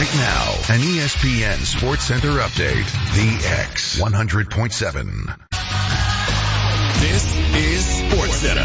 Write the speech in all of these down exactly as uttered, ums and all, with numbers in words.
Right now, an E S P N Sports Center update. The X one hundred point seven. This is Sports Center.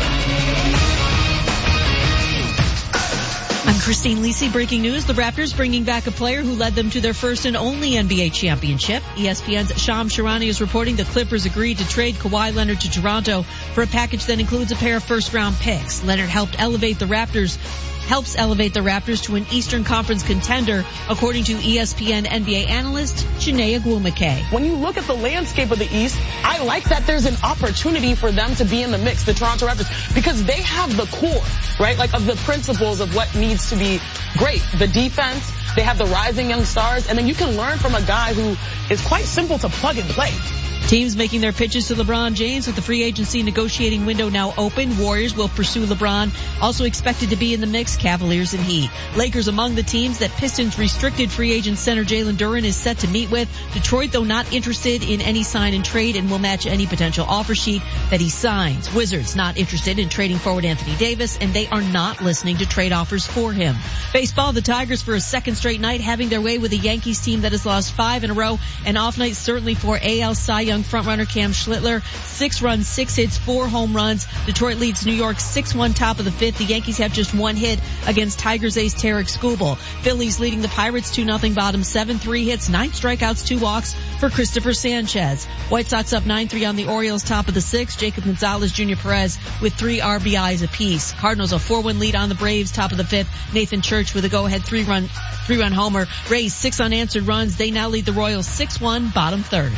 I'm Christine Lisi. Breaking news. The Raptors bringing back a player who led them to their first and only N B A championship. E S P N's Shams Charania is reporting the Clippers agreed to trade Kawhi Leonard to Toronto for a package that includes a pair of first-round picks. Leonard helped elevate the Raptors helps elevate the Raptors to an Eastern Conference contender, according to E S P N N B A analyst Chiney Ogwumike. When you look at the landscape of the East, I like that there's an opportunity for them to be in the mix, the Toronto Raptors, because they have the core, right, like of the principles of what needs to be great. The defense, they have the rising young stars, and then you can learn from a guy who is quite simple to plug and play. Teams making their pitches to LeBron James with the free agency negotiating window now open. Warriors will pursue LeBron. Also expected to be in the mix, Cavaliers and Heat. Lakers among the teams that Pistons restricted free agent center Jalen Duren is set to meet with. Detroit, though, not interested in any sign and trade and will match any potential offer sheet that he signs. Wizards not interested in trading forward Anthony Davis, and they are not listening to trade offers for him. Baseball, the Tigers for a second straight night having their way with a Yankees team that has lost five in a row. An off night certainly for A L Cy Young frontrunner Cam Schlittler. Six runs, six hits, four home runs. Detroit leads New York six one top of the fifth. The Yankees have just one hit against Tigers ace Tarek Skubal. Phillies leading the Pirates two nothing bottom seven, three hits, nine strikeouts, two walks for Christopher Sanchez. White Sox up nine three on the Orioles top of the sixth. Jacob Gonzalez, Junior Perez with three R B Is apiece. Cardinals a four one lead on the Braves top of the fifth. Nathan Church with a go-ahead three-run, three-run homer. Rays six unanswered runs. They now lead the Royals six one bottom third.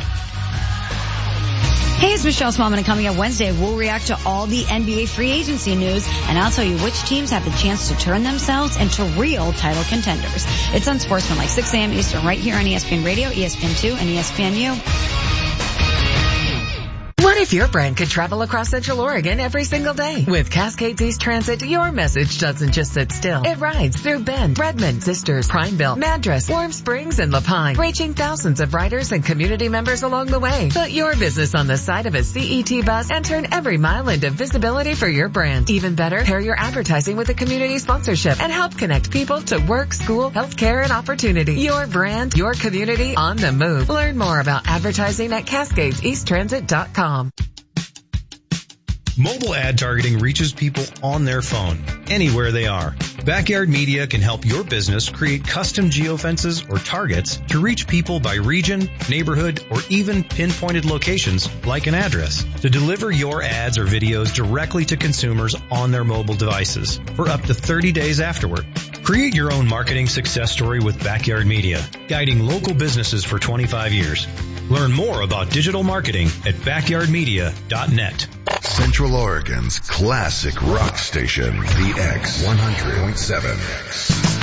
Hey, it's Michelle Smallman, and coming up Wednesday, we'll react to all the N B A free agency news, and I'll tell you which teams have the chance to turn themselves into real title contenders. It's on Sportsmanlike, six a.m. Eastern, right here on E S P N Radio, E S P N two, and E S P N U. What if your brand could travel across Central Oregon every single day? With Cascades East Transit, your message doesn't just sit still. It rides through Bend, Redmond, Sisters, Prineville, Madras, Warm Springs, and Lapine, reaching thousands of riders and community members along the way. Put your business on the side of a C E T bus and turn every mile into visibility for your brand. Even better, pair your advertising with a community sponsorship and help connect people to work, school, healthcare, and opportunity. Your brand, your community, on the move. Learn more about advertising at cascades east transit dot com. Mobile ad targeting reaches people on their phone, anywhere they are. Backyard Media can help your business create custom geofences or targets to reach people by region, neighborhood, or even pinpointed locations like an address to deliver your ads or videos directly to consumers on their mobile devices for up to thirty days afterward. Create your own marketing success story with Backyard Media, guiding local businesses for twenty-five years. Learn more about digital marketing at backyard media dot net. Central Oregon's classic rock station, The X one hundred point seven.